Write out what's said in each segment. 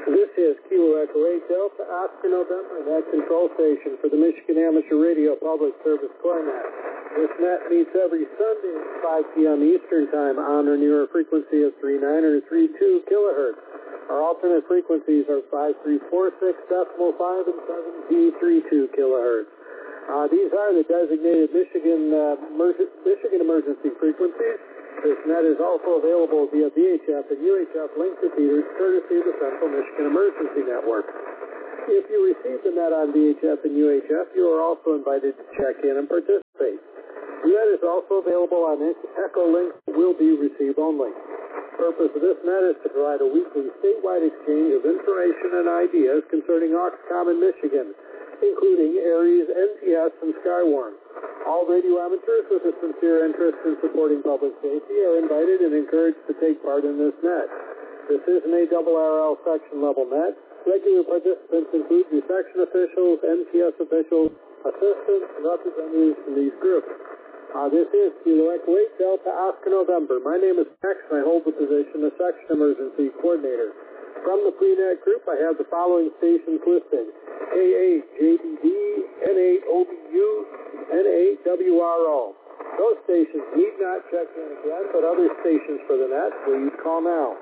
This is Kilo Echo 8 Delta Oscar November, net control station for the Michigan Amateur Radio Public Service Corps net. This net meets every Sunday at 5 p.m. Eastern Time on or near a frequency of 39 or 32 kilohertz. Our alternate frequencies are 5346.5 and 7G32 kilohertz. These are the designated Michigan emergency frequencies. This net is also available via VHF and UHF link repeaters, courtesy of the Central Michigan Emergency Network. If you receive the net on VHF and UHF, you are also invited to check in and participate. The net is also available on Echo links that will be receive only. The purpose of this net is to provide a weekly statewide exchange of information and ideas concerning Oxcom in Michigan, including ARES, NTS, and Skywarn. All radio amateurs with a sincere interest in supporting public safety are invited and encouraged to take part in this net. This is an ARRL section level net. Regular participants include your section officials, NTS officials, assistants, and representatives from these groups. This is Kilo Echo 8 Delta Oscar November. My name is Max, and I hold the position of Section Emergency Coordinator. From the pre-net group, I have the following stations listed: K8 JDD, N8 OBU, N8 WRO. Those stations need not check in again, but other stations for the net, please call now.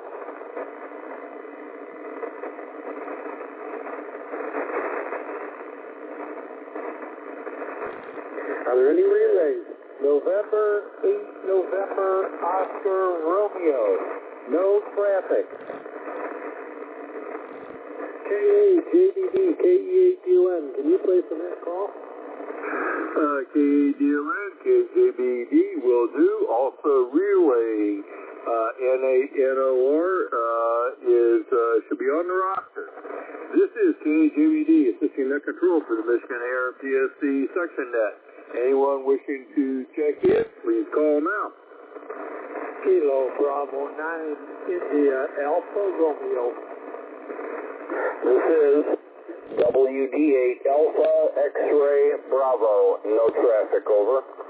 Are there any relays? November 8 November Oscar Romeo. No traffic. K8 JDD KE8DON. Can you place the net call? KEDON, KJBD will do. Also relaying N8NOR should be on the roster. This is KJBD assisting net control for the Michigan ARPSC section net. Anyone wishing to check in, please call now. Kilo Bravo 9 India Alpha Romeo. This is WD8 Alpha X-Ray Bravo. No traffic, over.